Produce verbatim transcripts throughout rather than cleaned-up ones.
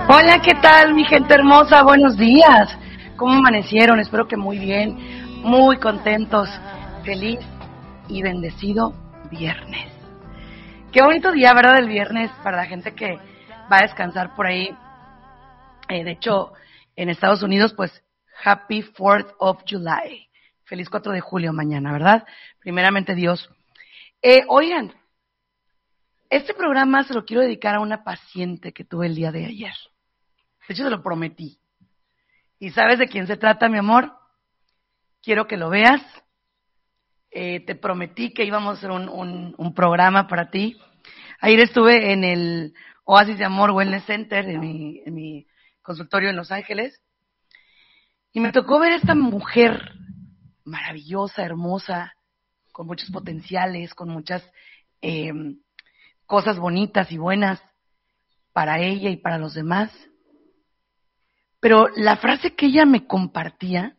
Hola, ¿qué tal, mi gente hermosa? Buenos días. ¿Cómo amanecieron? Espero que muy bien, muy contentos. Feliz y bendecido viernes. Qué bonito día, ¿verdad? El viernes para la gente que va a descansar por ahí. Eh, de hecho, en Estados Unidos, pues, Happy fourth of July. Feliz cuatro de julio mañana, ¿verdad? Primeramente Dios. Eh, oigan, este programa se lo quiero dedicar a una paciente que tuve el día de ayer. De hecho, se lo prometí. ¿Y sabes de quién se trata, mi amor? Quiero que lo veas. Eh, te prometí que íbamos a hacer un, un, un programa para ti. Ayer estuve en el Oasis de Amor Wellness Center, en mi, en mi consultorio en Los Ángeles, y me tocó ver a esta mujer maravillosa, hermosa, con muchos potenciales, con muchas eh, cosas bonitas y buenas para ella y para los demás. Pero la frase que ella me compartía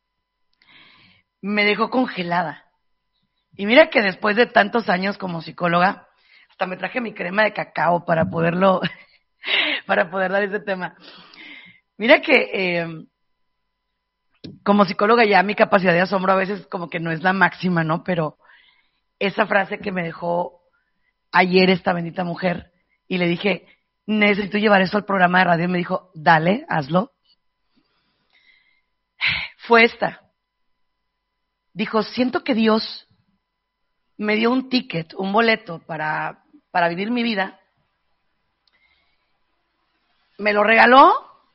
me dejó congelada. Y mira que después de tantos años como psicóloga, hasta me traje mi crema de cacao para poderlo, para poder dar ese tema. Mira que eh, como psicóloga ya mi capacidad de asombro a veces como que no es la máxima, ¿no? Pero esa frase que me dejó ayer esta bendita mujer, y le dije, necesito llevar eso al programa de radio, y me dijo, dale, hazlo. Fue esta. Dijo, siento que Dios me dio un ticket, un boleto para, para vivir mi vida. Me lo regaló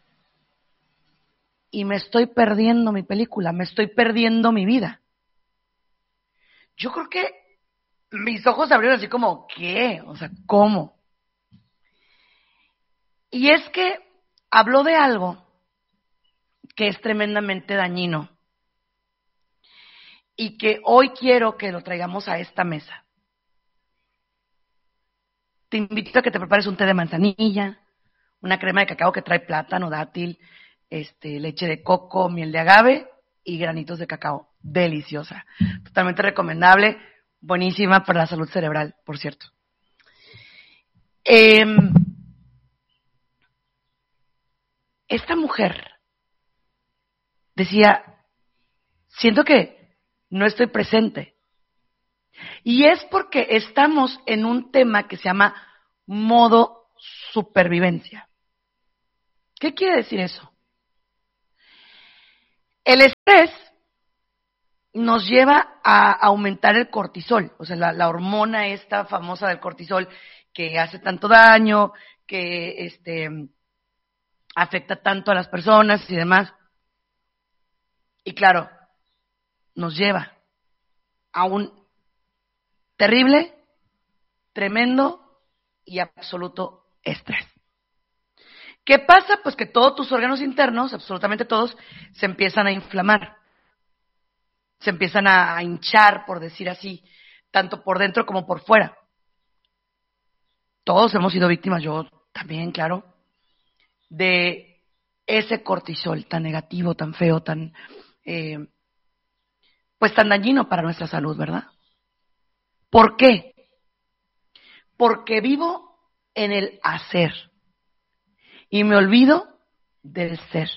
y me estoy perdiendo mi película, me estoy perdiendo mi vida. Yo creo que mis ojos se abrieron así como, ¿qué? O sea, ¿cómo? Y es que habló de algo que es tremendamente dañino y que hoy quiero que lo traigamos a esta mesa. Te invito a que te prepares un té de manzanilla, una crema de cacao que trae plátano, dátil, este, leche de coco, miel de agave y granitos de cacao. Deliciosa. Totalmente recomendable. Buenísima para la salud cerebral, por cierto. Eh, esta mujer decía, siento que no estoy presente. Y es porque estamos en un tema que se llama modo supervivencia. ¿Qué quiere decir eso? El estrés nos lleva a aumentar el cortisol, o sea, la, la hormona esta famosa del cortisol que hace tanto daño, que este, afecta tanto a las personas y demás. Y claro, nos lleva a un terrible, tremendo y absoluto estrés. ¿Qué pasa? Pues que todos tus órganos internos, absolutamente todos, se empiezan a inflamar. Se empiezan a hinchar, por decir así, tanto por dentro como por fuera. Todos hemos sido víctimas, yo también, claro, de ese cortisol tan negativo, tan feo, tan, eh, pues tan dañino para nuestra salud, ¿verdad? ¿Por qué? Porque vivo en el hacer y me olvido del ser.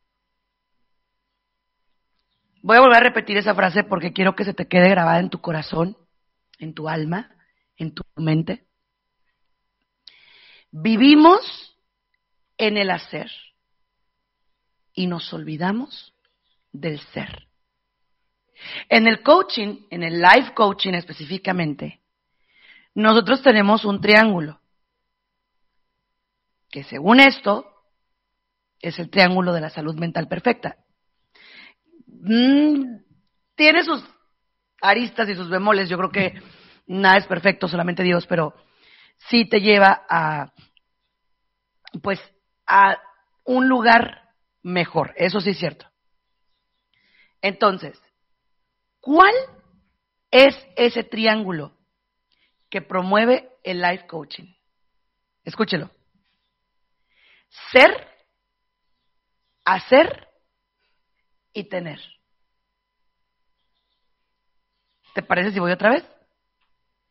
Voy a volver a repetir esa frase porque quiero que se te quede grabada en tu corazón, en tu alma, en tu mente. Vivimos en el hacer y nos olvidamos del ser. En el coaching, en el life coaching específicamente, nosotros tenemos un triángulo, que según esto es el triángulo de la salud mental perfecta. Mm, tiene sus aristas y sus bemoles, yo creo que nada es perfecto, solamente Dios, pero sí te lleva a, pues, a un lugar mejor, eso sí es cierto. Entonces, ¿cuál es ese triángulo que promueve el life coaching? Escúchelo. Ser, hacer y tener. ¿Te parece si voy otra vez?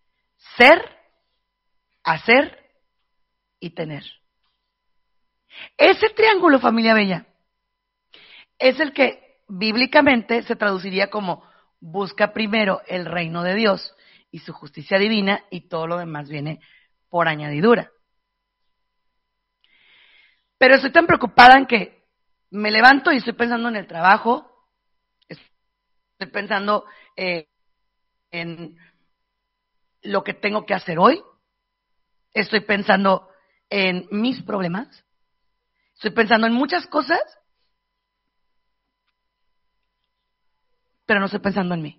Ser, hacer y tener. Ese triángulo, familia bella, es el que bíblicamente se traduciría como busca primero el reino de Dios y su justicia divina y todo lo demás viene por añadidura. Pero estoy tan preocupada en que me levanto y estoy pensando en el trabajo, estoy pensando eh, en lo que tengo que hacer hoy, estoy pensando en mis problemas, estoy pensando en muchas cosas, pero no estoy pensando en mí.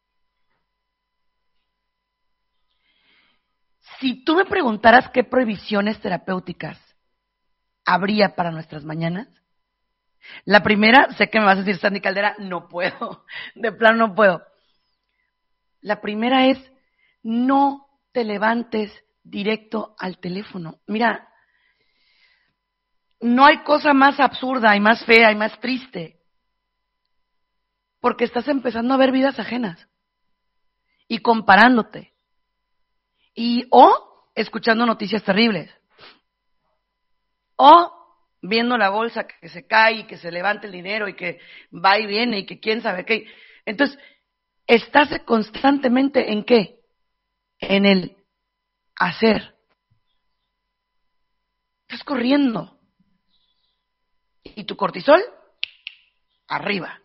Si tú me preguntaras qué prohibiciones terapéuticas habría para nuestras mañanas, la primera, sé que me vas a decir, Sandy Caldera, no puedo, de plano no puedo. La primera es, no te levantes directo al teléfono. Mira, no hay cosa más absurda y más fea y más triste, porque estás empezando a ver vidas ajenas y comparándote y o escuchando noticias terribles o viendo la bolsa que se cae y que se levanta el dinero y que va y viene y que quién sabe qué. Entonces, estás constantemente ¿en qué? En el hacer. Estás corriendo. Y tu cortisol, arriba.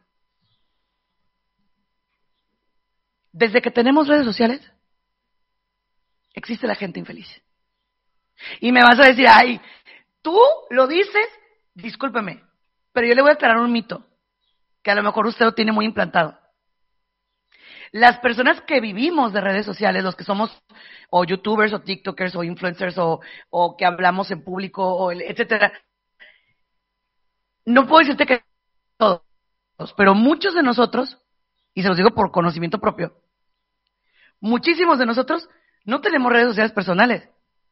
Desde que tenemos redes sociales, existe la gente infeliz. Y me vas a decir, ay, tú lo dices, discúlpeme, pero yo le voy a aclarar un mito, que a lo mejor usted lo tiene muy implantado. Las personas que vivimos de redes sociales, los que somos o youtubers o tiktokers o influencers o, o que hablamos en público, o el, etcétera, no puedo decirte que todos, pero muchos de nosotros, y se los digo por conocimiento propio, muchísimos de nosotros no tenemos redes sociales personales.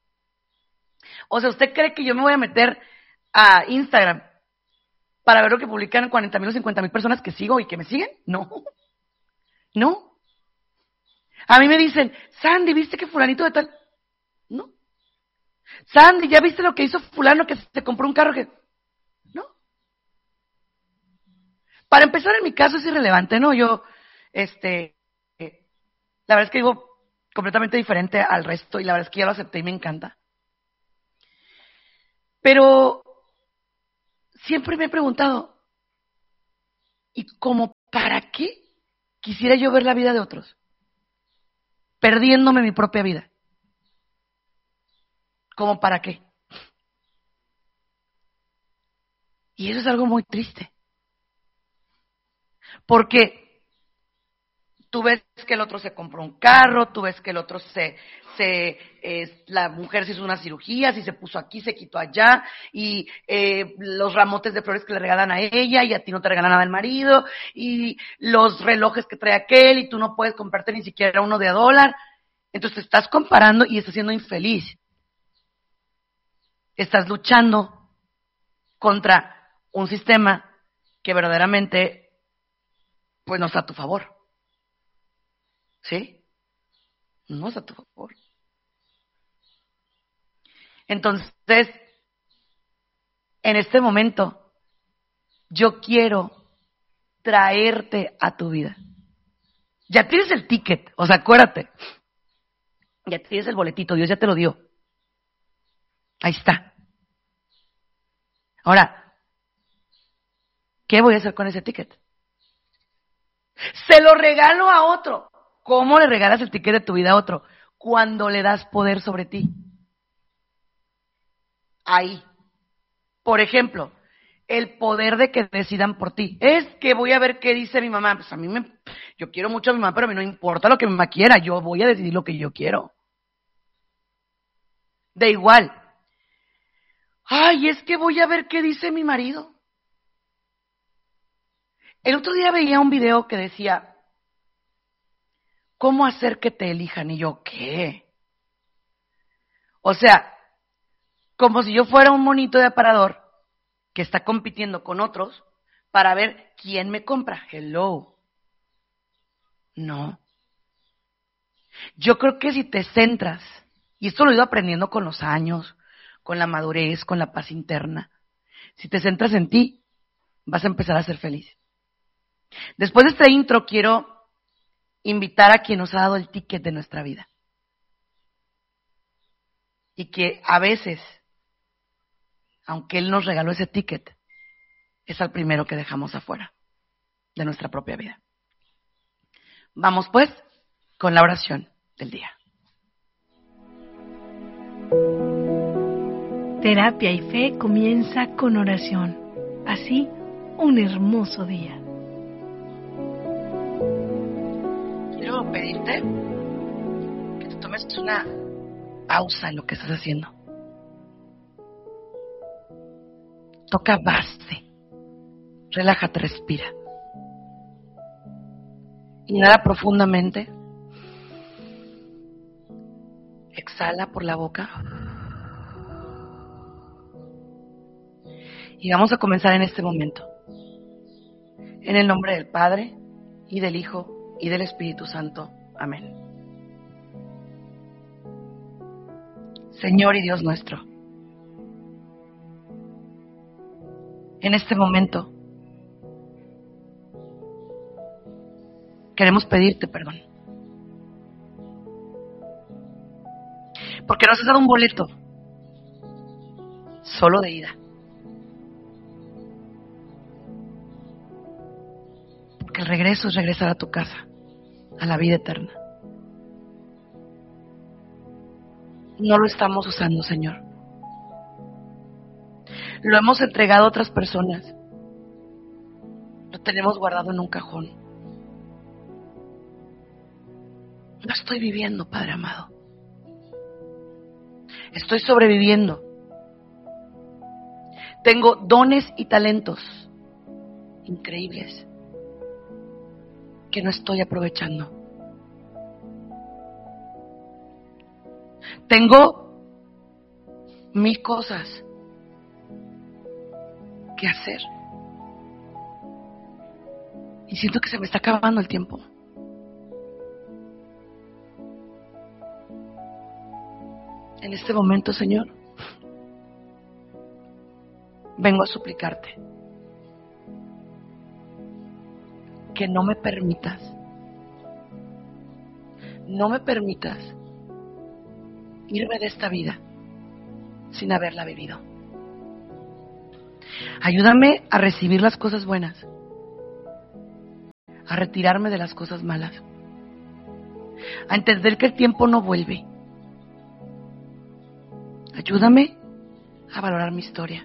O sea, ¿usted cree que yo me voy a meter a Instagram para ver lo que publican cuarenta mil o cincuenta mil personas que sigo y que me siguen? No, no. A mí me dicen, Sandy, ¿viste que fulanito de tal? No. Sandy, ¿ya viste lo que hizo fulano que se compró un carro que...? No. Para empezar, en mi caso es irrelevante, ¿no? Yo, este, eh, la verdad es que vivo completamente diferente al resto y la verdad es que ya lo acepté y me encanta. Pero siempre me he preguntado, ¿y cómo para qué quisiera yo ver la vida de otros? Perdiéndome mi propia vida. ¿Cómo para qué? Y eso es algo muy triste. Porque tú ves que el otro se compró un carro, tú ves que el otro se, se eh, la mujer se hizo una cirugía, si se puso aquí, se quitó allá, y eh, los ramotes de flores que le regalan a ella, y a ti no te regala nada el marido, y los relojes que trae aquel, y tú no puedes comprarte ni siquiera uno de a dólar. Entonces te estás comparando y estás siendo infeliz. Estás luchando contra un sistema que verdaderamente pues no está a tu favor. ¿Sí? No es a tu favor. Entonces, en este momento, yo quiero traerte a tu vida. Ya tienes el ticket, o sea, acuérdate. Ya tienes el boletito, Dios ya te lo dio. Ahí está. Ahora, ¿qué voy a hacer con ese ticket? Se lo regalo a otro. ¿Cómo le regalas el ticket de tu vida a otro? Cuando le das poder sobre ti. Ahí. Por ejemplo, el poder de que decidan por ti. Es que voy a ver qué dice mi mamá. Pues a mí me, yo quiero mucho a mi mamá, pero a mí no importa lo que mi mamá quiera. Yo voy a decidir lo que yo quiero. De igual. Ay, es que voy a ver qué dice mi marido. El otro día veía un video que decía, ¿cómo hacer que te elijan? Y yo, ¿qué? O sea, como si yo fuera un monito de aparador que está compitiendo con otros para ver quién me compra. Hello. No. Yo creo que si te centras, y esto lo he ido aprendiendo con los años, con la madurez, con la paz interna, Si te centras en ti, vas a empezar a ser feliz. Después de este intro, quiero invitar a quien nos ha dado el ticket de nuestra vida. Y que a veces, aunque Él nos regaló ese ticket, es al primero que dejamos afuera de nuestra propia vida. Vamos pues con la oración del día. Terapia y Fe comienza con oración. Así, un hermoso día. Quiero pedirte que te tomes una pausa en lo que estás haciendo. Toca base. Relájate, respira. Inhala profundamente. Exhala por la boca. Y vamos a comenzar en este momento. En el nombre del Padre, y del Hijo, y del Espíritu Santo. Amén. Señor y Dios nuestro, en este momento queremos pedirte perdón. Porque nos has dado un boleto solo de ida. Porque el regreso es regresar a tu casa, a la vida eterna. No lo estamos usando, Señor. Lo hemos entregado a otras personas. Lo tenemos guardado en un cajón. No estoy viviendo, Padre amado. Estoy sobreviviendo. Tengo dones y talentos increíbles que no estoy aprovechando. Tengo mil cosas que hacer. Y siento que se me está acabando el tiempo. En este momento, Señor, vengo a suplicarte que no me permitas, no me permitas irme de esta vida sin haberla vivido. Ayúdame a recibir las cosas buenas, a retirarme de las cosas malas, a entender que el tiempo no vuelve. Ayúdame a valorar mi historia.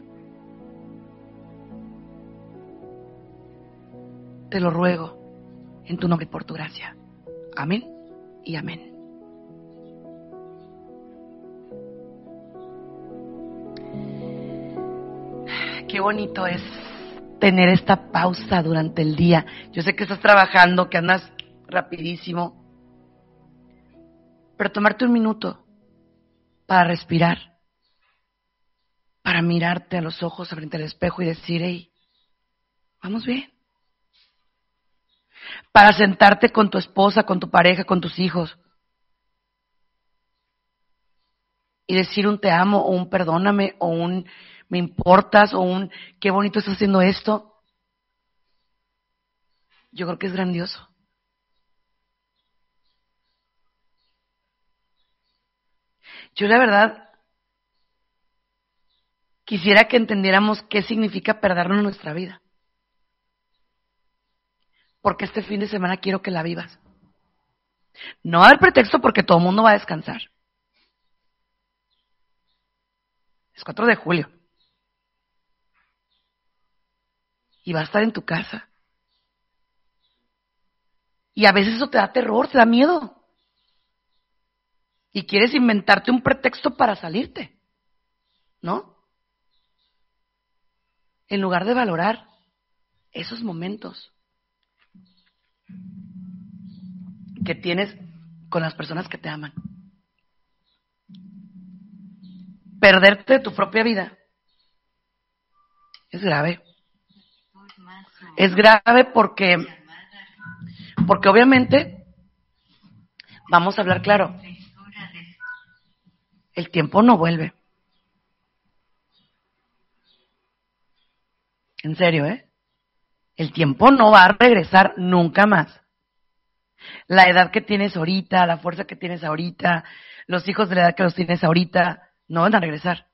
Te lo ruego en tu nombre y por tu gracia. Amén y amén. Qué bonito es tener esta pausa durante el día. Yo sé que estás trabajando, que andas rapidísimo, pero tomarte un minuto para respirar, para mirarte a los ojos frente al espejo y decir, hey, vamos bien. Para sentarte con tu esposa, con tu pareja, con tus hijos y decir un te amo o un perdóname o un me importas o un qué bonito estás haciendo esto. Yo creo que es grandioso. Yo la verdad quisiera que entendiéramos qué significa perdernos nuestra vida. Porque este fin de semana quiero que la vivas. No va a haber pretexto porque todo el mundo va a descansar. Es cuatro de julio. Y va a estar en tu casa. Y a veces eso te da terror, te da miedo. Y quieres inventarte un pretexto para salirte, ¿no? En lugar de valorar esos momentos que tienes con las personas que te aman. Perderte de tu propia vida es grave. Es grave porque, porque obviamente, vamos a hablar claro, el tiempo no vuelve. En serio, ¿eh? El tiempo no va a regresar nunca más. La edad que tienes ahorita, la fuerza que tienes ahorita, los hijos de la edad que los tienes ahorita, no van a regresar.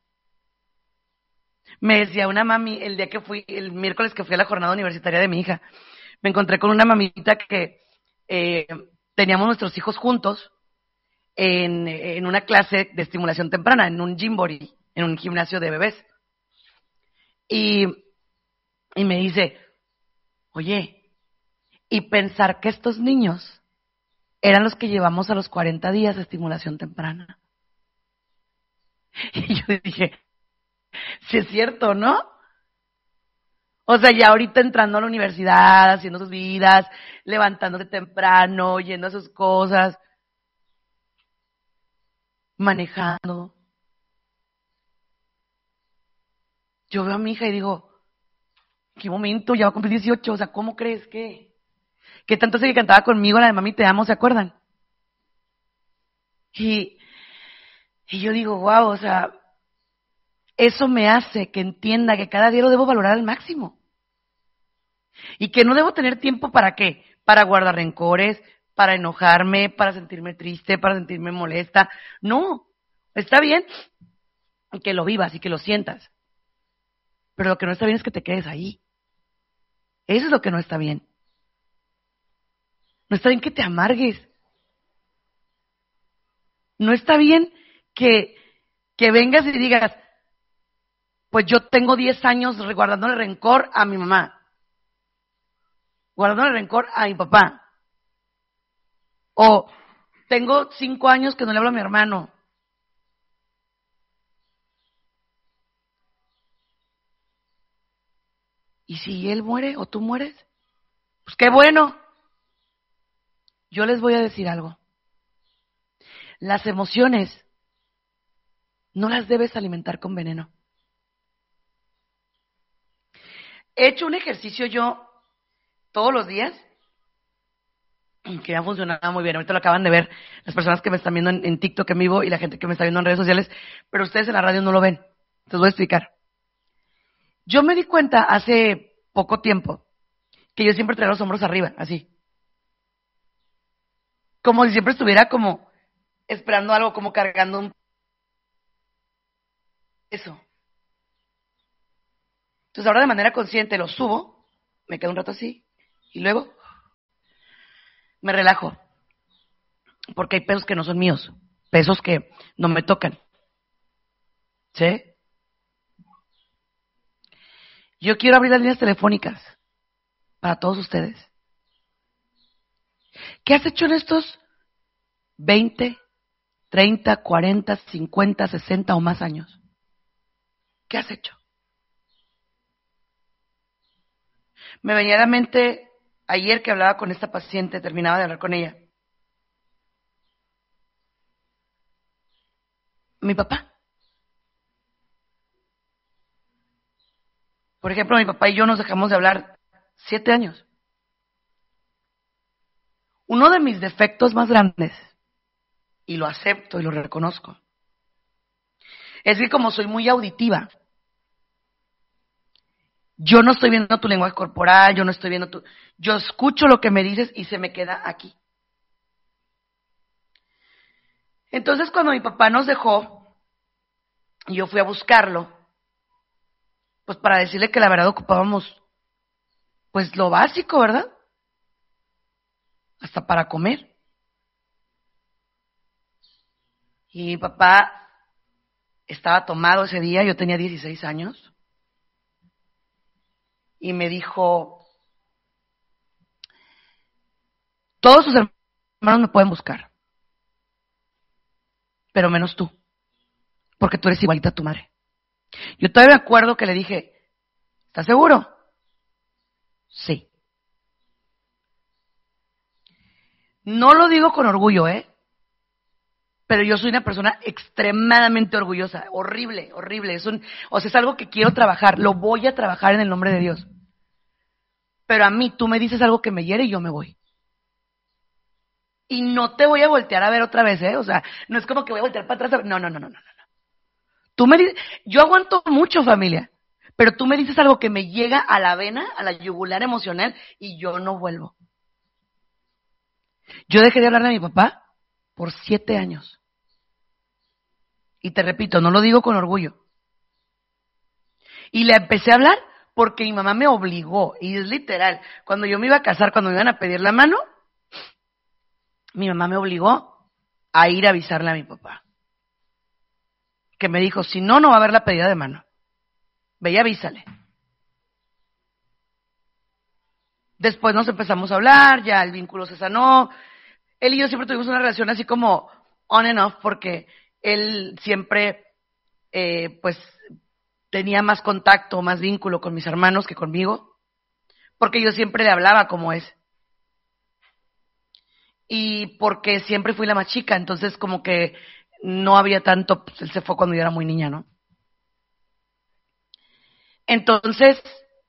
Me decía una mami, el día que fui, el miércoles que fui a la jornada universitaria de mi hija, me encontré con una mamita que eh, teníamos nuestros hijos juntos en, en una clase de estimulación temprana, en un gymboree, en un gimnasio de bebés. Y, y me dice, oye, y pensar que estos niños eran los que llevamos a los cuarenta días de estimulación temprana. Y yo dije, sí es cierto, ¿no? O sea, ya ahorita entrando a la universidad, haciendo sus vidas, levantándose temprano, yendo a sus cosas, manejando. Yo veo a mi hija y digo, ¿qué momento? Ya va a cumplir dieciocho, o sea, ¿cómo crees que? Que tanto sé que cantaba conmigo la de Mami Te Amo, ¿se acuerdan? Y, y yo digo, wow, o sea, eso me hace que entienda que cada día lo debo valorar al máximo. Y que no debo tener tiempo para qué, para guardar rencores, para enojarme, para sentirme triste, para sentirme molesta. No, está bien que lo vivas y que lo sientas. Pero lo que no está bien es que te quedes ahí. Eso es lo que no está bien. No está bien que te amargues. No está bien que, que vengas y digas, pues yo tengo diez años guardándole rencor a mi mamá. Guardándole rencor a mi papá. O tengo cinco años que no le hablo a mi hermano. ¿Y si él muere o tú mueres? Pues qué bueno. Yo les voy a decir algo. Las emociones no las debes alimentar con veneno. He hecho un ejercicio yo todos los días que ha funcionado muy bien. Ahorita lo acaban de ver las personas que me están viendo en, en TikTok en vivo y la gente que me está viendo en redes sociales, pero ustedes en la radio no lo ven. Te voy a explicar. Yo me di cuenta hace poco tiempo que yo siempre traía los hombros arriba, así. Como si siempre estuviera como esperando algo, como cargando un... Eso. Entonces ahora de manera consciente lo subo, me quedo un rato así, y luego me relajo. Porque hay pesos que no son míos, pesos que no me tocan. ¿Sí? Yo quiero abrir las líneas telefónicas para todos ustedes. ¿Qué has hecho en estos veinte, treinta, cuarenta, cincuenta, sesenta o más años? ¿Qué has hecho? Me venía a la mente ayer que hablaba con esta paciente, terminaba de hablar con ella. Mi papá. Por ejemplo, mi papá y yo nos dejamos de hablar siete años. Uno de mis defectos más grandes, y lo acepto y lo reconozco, es que como soy muy auditiva, yo no estoy viendo tu lenguaje corporal, yo no estoy viendo tu... Yo escucho lo que me dices y se me queda aquí. Entonces, cuando mi papá nos dejó, y yo fui a buscarlo, pues para decirle que la verdad ocupábamos, pues lo básico, ¿verdad? Hasta para comer. Y mi papá estaba tomado ese día, yo tenía dieciséis años, y me dijo, todos sus hermanos me pueden buscar, pero menos tú, porque tú eres igualita a tu madre. Yo todavía me acuerdo que le dije, ¿estás seguro? Sí. No lo digo con orgullo, ¿eh? Pero yo soy una persona extremadamente orgullosa, horrible, horrible. Es un, o sea, es algo que quiero trabajar, lo voy a trabajar en el nombre de Dios. Pero a mí tú me dices algo que me hiere y yo me voy. Y no te voy a voltear a ver otra vez, ¿eh? O sea, no es como que voy a voltear para atrás. A... No, no, no, no, no, no. Tú me dices, yo aguanto mucho, familia. Pero tú me dices algo que me llega a la vena, a la yugular emocional, y yo no vuelvo. Yo dejé de hablarle a mi papá por siete años. Y te repito, no lo digo con orgullo. Y le empecé a hablar porque mi mamá me obligó, y es literal, cuando yo me iba a casar, cuando me iban a pedir la mano, mi mamá me obligó a ir a avisarle a mi papá. Que me dijo, si no, no va a haber la pedida de mano. Ve y avísale. Después nos empezamos a hablar, ya el vínculo se sanó. Él y yo siempre tuvimos una relación así como on and off, porque él siempre, eh, pues, tenía más contacto, más vínculo con mis hermanos que conmigo, porque yo siempre le hablaba como es. Y porque siempre fui la más chica, entonces como que no había tanto, pues él se fue cuando yo era muy niña, ¿no? Entonces,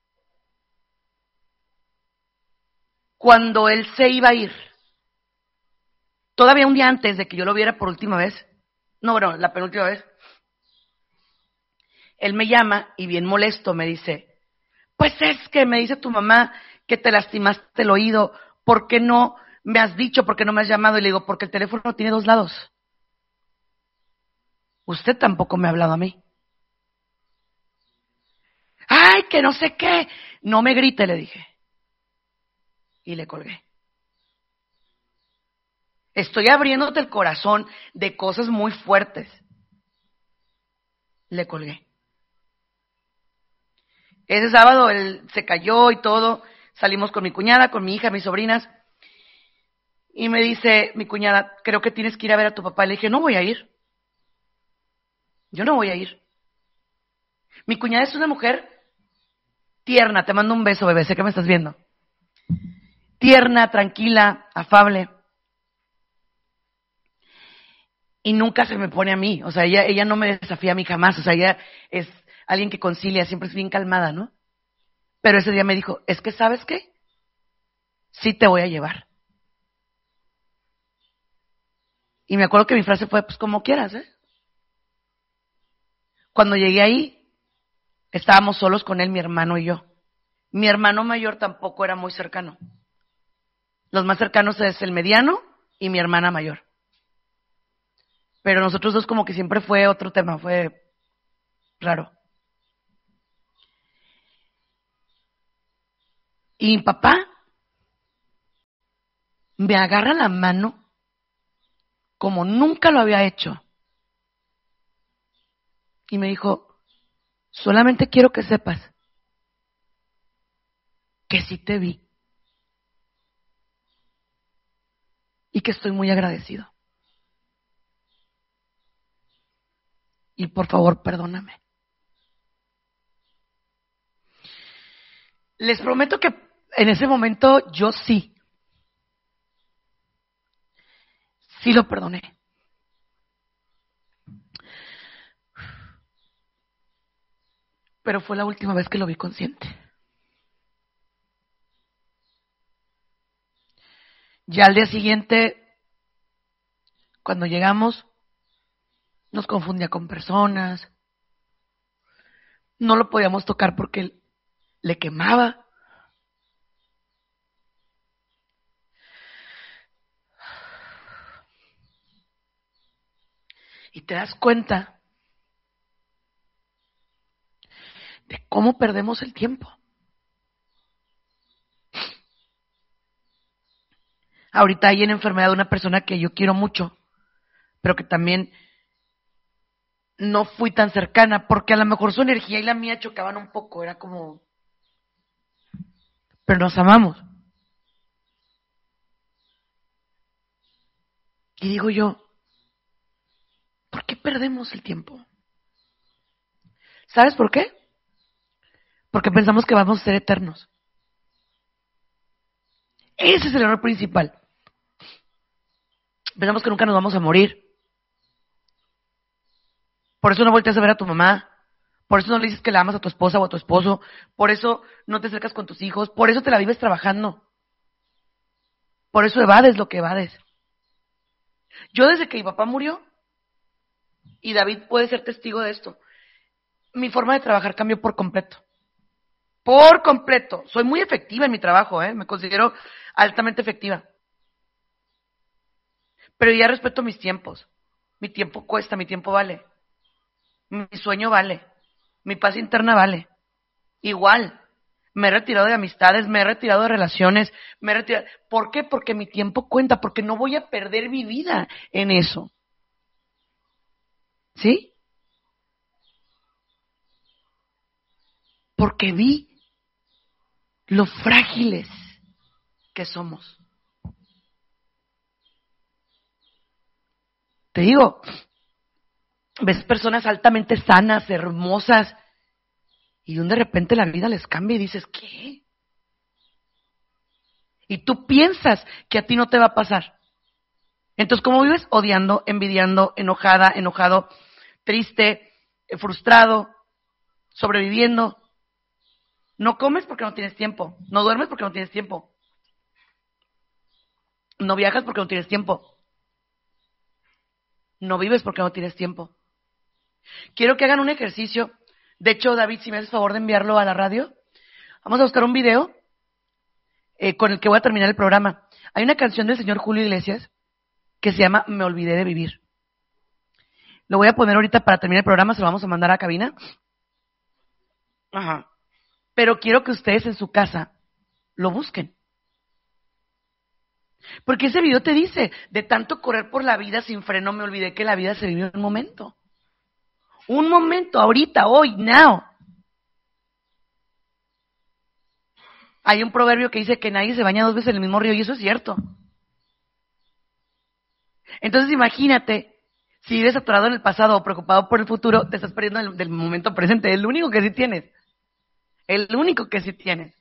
cuando él se iba a ir, todavía un día antes de que yo lo viera por última vez, no, bueno, la penúltima vez, él me llama y bien molesto me dice, pues es que me dice tu mamá que te lastimaste el oído, ¿por qué no me has dicho, por qué no me has llamado? Y le digo, porque el teléfono tiene dos lados. Usted tampoco me ha hablado a mí. Ay, que no sé qué. No me grite, le dije. Y le colgué. Estoy abriéndote el corazón de cosas muy fuertes. Le colgué. Ese sábado él se cayó y todo. Salimos con mi cuñada, con mi hija, mis sobrinas. Y me dice mi cuñada, creo que tienes que ir a ver a tu papá. Le dije, no voy a ir. Yo no voy a ir. Mi cuñada es una mujer tierna. Te mando un beso, bebé. Sé que me estás viendo. Tierna, tranquila, afable. Y nunca se me pone a mí. O sea, ella, ella no me desafía a mí jamás. O sea, ella es alguien que concilia, siempre es bien calmada, ¿no? Pero ese día me dijo, es que ¿sabes qué? Sí te voy a llevar. Y me acuerdo que mi frase fue, pues como quieras, ¿eh? Cuando llegué ahí, estábamos solos con él, mi hermano y yo. Mi hermano mayor tampoco era muy cercano. Los más cercanos es el mediano y mi hermana mayor. Pero nosotros dos como que siempre fue otro tema, fue raro. Y mi papá me agarra la mano como nunca lo había hecho. Y me dijo, solamente quiero que sepas que sí te vi. Y que estoy muy agradecido. Y por favor, perdóname. Les prometo que en ese momento yo sí. Sí lo perdoné. Pero fue la última vez que lo vi consciente. Ya al día siguiente, cuando llegamos, nos confundía con personas. No lo podíamos tocar porque le quemaba. Y te das cuenta de cómo perdemos el tiempo. Ahorita hay en enfermedad de una persona que yo quiero mucho, pero que también no fui tan cercana, porque a lo mejor su energía y la mía chocaban un poco, era como... Pero nos amamos. Y digo yo, ¿por qué perdemos el tiempo? ¿Sabes por qué? Porque pensamos que vamos a ser eternos. Ese es el error principal. Pensamos que nunca nos vamos a morir. Por eso no volteas a ver a tu mamá. Por eso no le dices que la amas a tu esposa o a tu esposo. Por eso no te acercas con tus hijos. Por eso te la vives trabajando. Por eso evades lo que evades. Yo desde que mi papá murió, y David puede ser testigo de esto, mi forma de trabajar cambió por completo. Por completo. Soy muy efectiva en mi trabajo, ¿eh? Me considero altamente efectiva. Pero ya respeto mis tiempos. Mi tiempo cuesta, mi tiempo vale. Mi sueño vale. Mi paz interna vale. Igual. Me he retirado de amistades, me he retirado de relaciones, me he retirado. ¿Por qué? Porque mi tiempo cuenta, porque no voy a perder mi vida en eso. ¿Sí? Porque vi lo frágiles que somos. Te digo, ves personas altamente sanas, hermosas, y de repente la vida les cambia y dices, ¿qué? Y tú piensas que a ti no te va a pasar. Entonces, ¿cómo vives? Odiando, envidiando, enojada, enojado, triste, frustrado, sobreviviendo. No comes porque no tienes tiempo. No duermes porque no tienes tiempo. No viajas porque no tienes tiempo. No vives porque no tienes tiempo. Quiero que hagan un ejercicio. De hecho, David, si me haces favor de enviarlo a la radio, vamos a buscar un video eh, con el que voy a terminar el programa. Hay una canción del señor Julio Iglesias que se llama Me olvidé de vivir. Lo voy a poner ahorita para terminar el programa, se lo vamos a mandar a cabina. Ajá. Pero quiero que ustedes en su casa lo busquen. Porque ese video te dice, de tanto correr por la vida sin freno, me olvidé que la vida se vivió en un momento. Un momento, ahorita, hoy, now. Hay un proverbio que dice que nadie se baña dos veces en el mismo río, y eso es cierto. Entonces imagínate, si vives atorado en el pasado o preocupado por el futuro, te estás perdiendo del, del momento presente. Es el único que sí tienes. El único que sí tienes.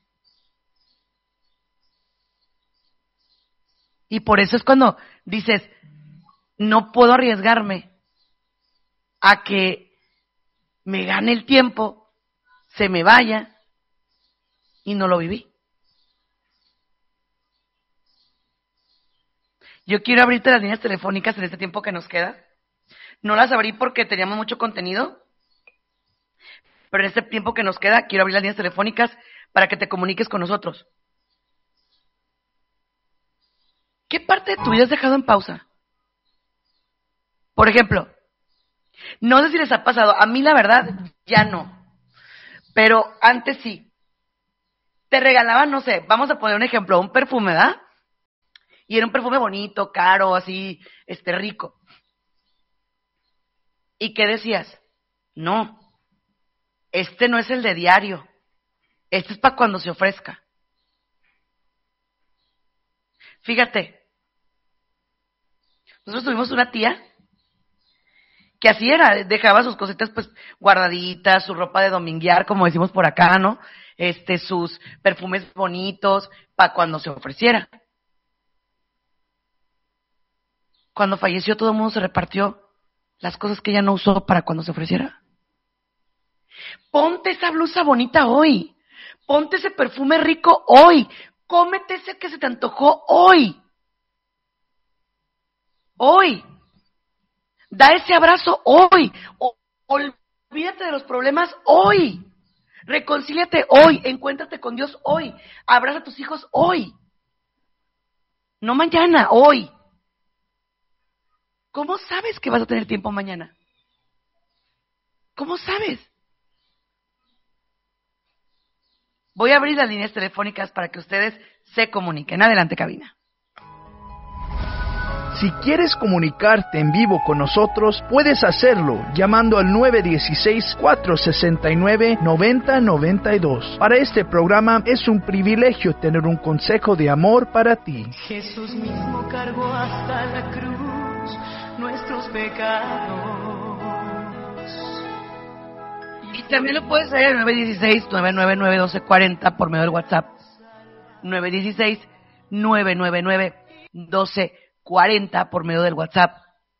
Y por eso es cuando dices, no puedo arriesgarme a que me gane el tiempo, se me vaya y no lo viví. Yo quiero abrirte las líneas telefónicas en este tiempo que nos queda. No las abrí porque teníamos mucho contenido, pero en este tiempo que nos queda quiero abrir las líneas telefónicas para que te comuniques con nosotros. ¿Qué parte de tu vida has dejado en pausa? Por ejemplo, no sé si les ha pasado, a mí la verdad ya no, pero antes sí. Te regalaban, no sé, vamos a poner un ejemplo, un perfume, ¿verdad? Y era un perfume bonito, caro, así, este, rico. ¿Y qué decías? No, este no es el de diario, este es para cuando se ofrezca. Fíjate, nosotros tuvimos una tía que así era, dejaba sus cositas pues guardaditas, su ropa de dominguear, como decimos por acá, ¿no? Este, sus perfumes bonitos, para cuando se ofreciera. Cuando falleció todo el mundo se repartió las cosas que ella no usó para cuando se ofreciera. Ponte esa blusa bonita hoy, ponte ese perfume rico hoy, cómete ese que se te antojó hoy. Hoy. Da ese abrazo hoy. O, olvídate de los problemas hoy. Reconcíliate hoy. Encuéntrate con Dios hoy. Abraza a tus hijos hoy. No mañana, hoy. ¿Cómo sabes que vas a tener tiempo mañana? ¿Cómo sabes? Voy a abrir las líneas telefónicas para que ustedes se comuniquen. Adelante, cabina. Si quieres comunicarte en vivo con nosotros, puedes hacerlo llamando al nueve uno seis, cuatro seis nueve, nueve cero nueve dos. Para este programa es un privilegio tener un consejo de amor para ti. Jesús mismo cargó hasta la cruz nuestros pecados. Y también lo puedes hacer al nueve uno seis, nueve nueve nueve, uno dos cuatro cero por medio del WhatsApp. nueve uno seis, nueve nueve nueve, uno dos cuarenta por medio del WhatsApp.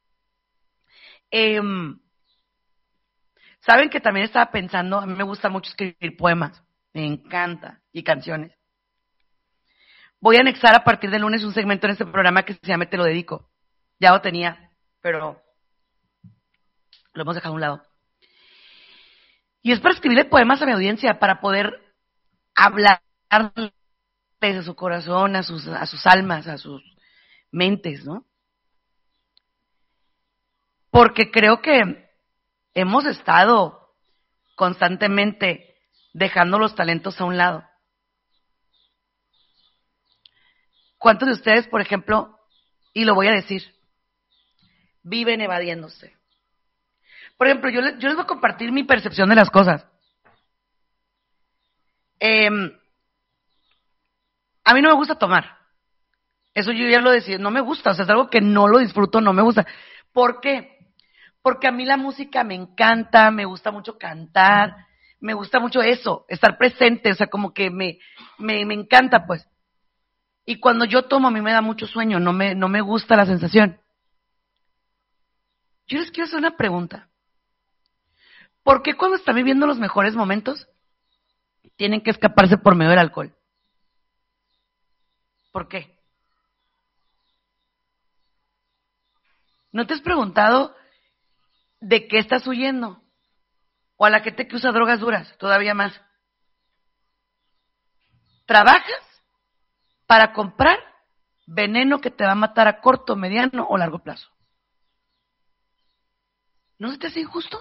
Eh, Saben que también estaba pensando, a mí me gusta mucho escribir poemas, me encanta, y canciones. Voy a anexar a partir del lunes un segmento en este programa que se llama Te lo dedico. Ya lo tenía, pero lo hemos dejado a un lado. Y es para escribirle poemas a mi audiencia, para poder hablar desde su corazón, a sus, a sus almas, a sus mentes, ¿no? Porque creo que hemos estado constantemente dejando los talentos a un lado. ¿Cuántos de ustedes, por ejemplo, y lo voy a decir, viven evadiéndose? Por ejemplo, yo, le, yo les voy a compartir mi percepción de las cosas. Eh, a mí no me gusta tomar. Eso yo ya lo decía, no me gusta, o sea, es algo que no lo disfruto, no me gusta. ¿Por qué? Porque a mí la música me encanta, me gusta mucho cantar, me gusta mucho eso, estar presente, o sea, como que me, me, me encanta, pues. Y cuando yo tomo, a mí me da mucho sueño, no me, no me gusta la sensación. Yo les quiero hacer una pregunta. ¿Por qué cuando están viviendo los mejores momentos tienen que escaparse por medio del alcohol? ¿Por qué? ¿No te has preguntado de qué estás huyendo? O a la gente que usa drogas duras, todavía más. Trabajas para comprar veneno que te va a matar a corto, mediano o largo plazo. ¿No se te hace injusto?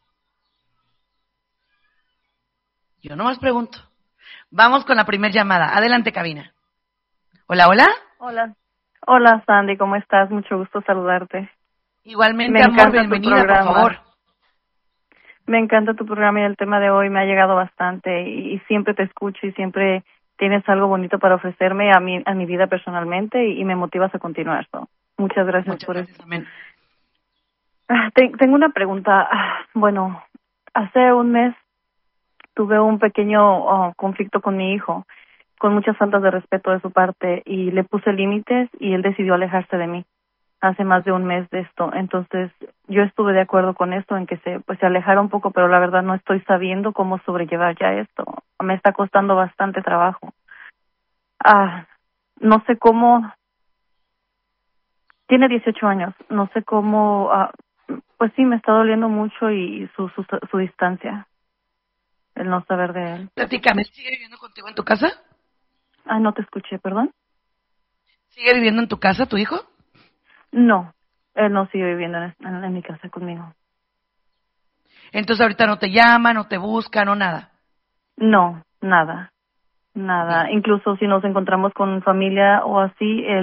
Yo nomás pregunto. Vamos con la primera llamada. Adelante, cabina. Hola, hola. Hola. Hola, Sandy, ¿cómo estás? Mucho gusto saludarte. Igualmente, me amor, bienvenida, por favor. Me encanta tu programa y el tema de hoy me ha llegado bastante y, y siempre te escucho y siempre tienes algo bonito para ofrecerme a mi, a mi vida personalmente y, y me motivas a continuar. ¿no? Muchas gracias Muchas por gracias, eso. amén. Te, tengo una pregunta. Bueno, hace un mes tuve un pequeño oh, conflicto con mi hijo, con muchas faltas de respeto de su parte, y le puse límites y él decidió alejarse de mí hace más de un mes de esto. Entonces yo estuve de acuerdo con esto, en que se pues se alejara un poco, pero la verdad no estoy sabiendo cómo sobrellevar ya esto. Me está costando bastante trabajo. Ah, no sé cómo. Tiene dieciocho años, no sé cómo. Ah, pues sí, me está doliendo mucho y su, su su distancia, el no saber de él. Platícame, ¿sigue viviendo contigo en tu casa? Ah, no te escuché, perdón. ¿Sigue viviendo en tu casa tu hijo? No, él no sigue viviendo en, en, en mi casa conmigo. Entonces ahorita no te llama, no te busca, no nada. No, nada, nada. Bien. Incluso si nos encontramos con familia o así, él